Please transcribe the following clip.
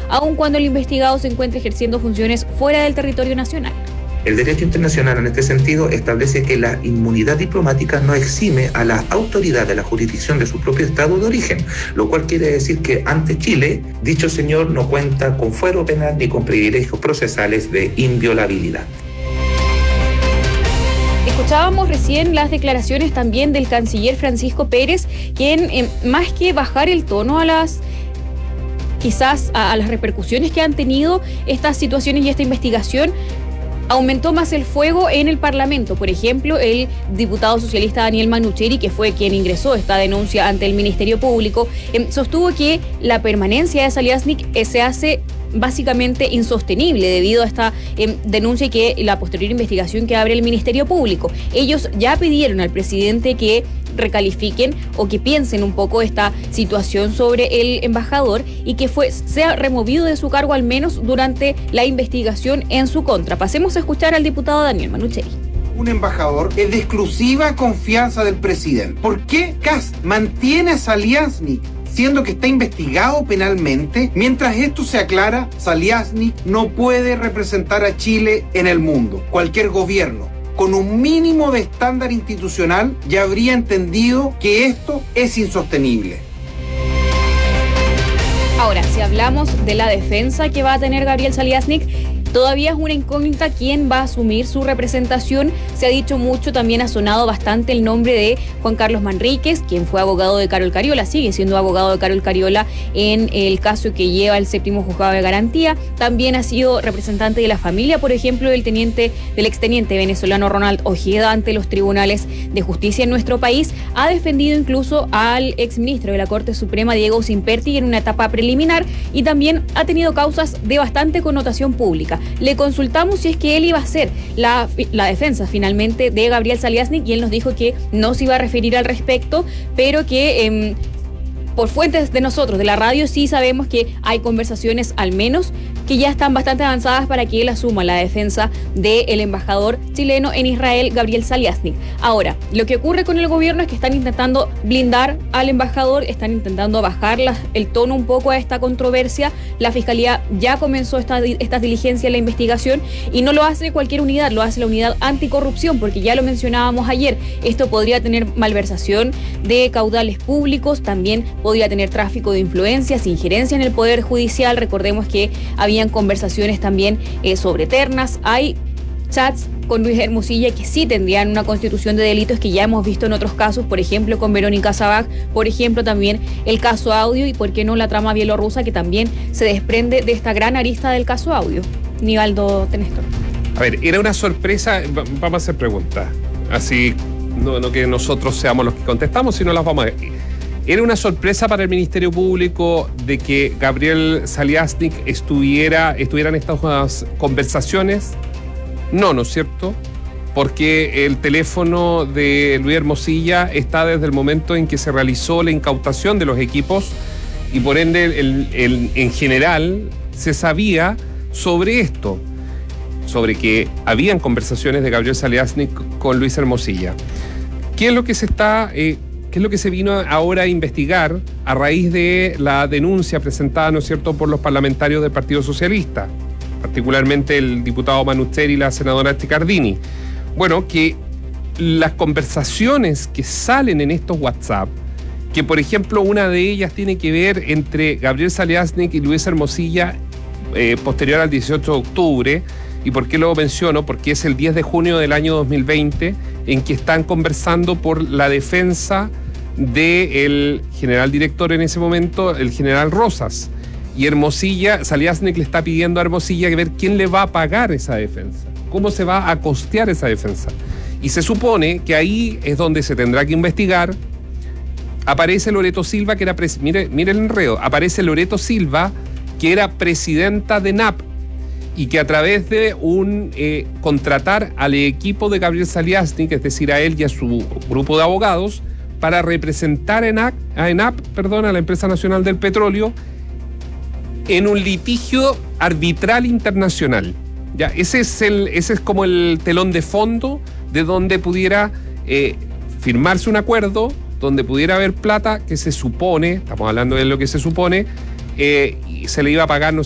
aun cuando el investigado se encuentre ejerciendo funciones fuera del territorio nacional. El derecho internacional en este sentido establece que la inmunidad diplomática no exime a la autoridad de la jurisdicción de su propio estado de origen, lo cual quiere decir que ante Chile, dicho señor no cuenta con fuero penal ni con privilegios procesales de inviolabilidad. Escuchábamos recién las declaraciones también del canciller Francisco Pérez, quien más que bajar el tono a las repercusiones que han tenido estas situaciones y esta investigación, aumentó más el fuego en el Parlamento. Por ejemplo, el diputado socialista Daniel Manucheri, que fue quien ingresó esta denuncia ante el Ministerio Público, sostuvo que la permanencia de Zaliaznik se hace básicamente insostenible debido a esta denuncia y que la posterior investigación que abre el Ministerio Público. Ellos ya pidieron al presidente que recalifiquen o que piensen un poco esta situación sobre el embajador y que sea removido de su cargo al menos durante la investigación en su contra. Pasemos a escuchar al diputado Daniel Manucheri. Un embajador es de exclusiva confianza del presidente. ¿Por qué Kast mantiene a Zaliaznik siendo que está investigado penalmente? Mientras esto se aclara, Zaliaznik no puede representar a Chile en el mundo. Cualquier gobierno con un mínimo de estándar institucional ya habría entendido que esto es insostenible. Ahora, si hablamos de la defensa que va a tener Gabriel Zaliaznik, todavía es una incógnita quién va a asumir su representación. Se ha dicho mucho, también ha sonado bastante el nombre de Juan Carlos Manríquez, quien fue abogado de Carol Cariola, sigue siendo abogado de Carol Cariola en el caso que lleva el 7º Juzgado de Garantía. También ha sido representante de la familia, por ejemplo, del exteniente venezolano Ronald Ojeda ante los tribunales de justicia en nuestro país. Ha defendido incluso al exministro de la Corte Suprema, Diego Simperti, en una etapa preliminar, y también ha tenido causas de bastante connotación pública. Le consultamos si es que él iba a hacer la defensa finalmente de Gabriel Zaliaznik y él nos dijo que no se iba a referir al respecto, pero que por fuentes de nosotros, de la radio, sí sabemos que hay conversaciones al menos que ya están bastante avanzadas para que él asuma la defensa del embajador chileno en Israel, Gabriel Zaliaznik. Ahora, lo que ocurre con el gobierno es que están intentando blindar al embajador, están intentando bajar el tono un poco a esta controversia. La Fiscalía ya comenzó estas diligencias en la investigación y no lo hace cualquier unidad, lo hace la unidad anticorrupción, porque ya lo mencionábamos ayer, esto podría tener malversación de caudales públicos, también podría tener tráfico de influencias, injerencia en el Poder Judicial. Recordemos que habían conversaciones también sobre ternas. Hay chats con Luis Hermosilla que sí tendrían una constitución de delitos que ya hemos visto en otros casos, por ejemplo con Verónica Sabag, por ejemplo también el caso Audio y por qué no la trama bielorrusa que también se desprende de esta gran arista del caso Audio. Nivaldo Tenéstor. A ver, era una sorpresa, vamos a hacer preguntas, así no que nosotros seamos los que contestamos, sino las vamos a ver. ¿Era una sorpresa para el Ministerio Público de que Gabriel Zaliaznik estuviera en estas conversaciones? No es cierto, porque el teléfono de Luis Hermosilla está desde el momento en que se realizó la incautación de los equipos y por ende en general se sabía sobre esto, sobre que habían conversaciones de Gabriel Zaliaznik con Luis Hermosilla. ¿Qué es lo que se vino ahora a investigar a raíz de la denuncia presentada, ¿no es cierto?, por los parlamentarios del Partido Socialista, particularmente el diputado Manucheri y la senadora Ticardini? Bueno, que las conversaciones que salen en estos WhatsApp, que por ejemplo una de ellas tiene que ver entre Gabriel Zaliaznik y Luis Hermosilla posterior al 18 de octubre, ¿y por qué lo menciono? Porque es el 10 de junio del año 2020 en que están conversando por la defensa del general director en ese momento, el general Rosas. Y Zaliaznik le está pidiendo a Hermosilla que ver quién le va a pagar esa defensa, cómo se va a costear esa defensa. Y se supone que ahí es donde se tendrá que investigar. Aparece Loreto Silva, que era mire el enredo, aparece Loreto Silva, que era presidenta de NAP, y que a través de contratar al equipo de Gabriel Zaliaznik, es decir, a él y a su grupo de abogados, para representar a ENAP, a la Empresa Nacional del Petróleo, en un litigio arbitral internacional. Ya, ese es como el telón de fondo de donde pudiera firmarse un acuerdo, donde pudiera haber plata que se supone, estamos hablando de lo que se supone, y se le iba a pagar, ¿no